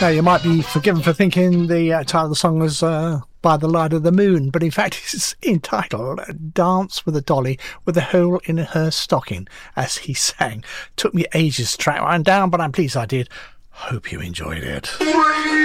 Now, you might be forgiven for thinking the title of the song was By the Light of the Moon, but in fact it's entitled Dance with a Dolly with a Hole in Her Stocking, as he sang. Took me ages to track one down, but I'm pleased I did. Hope you enjoyed it.